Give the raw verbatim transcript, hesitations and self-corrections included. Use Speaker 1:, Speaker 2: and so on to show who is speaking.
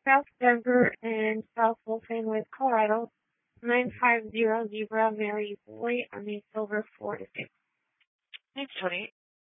Speaker 1: South Denver and South Wolfenwood, Colorado. nine five zero Zebra Mary Boy on the silver four to six.
Speaker 2: Thanks, Tony.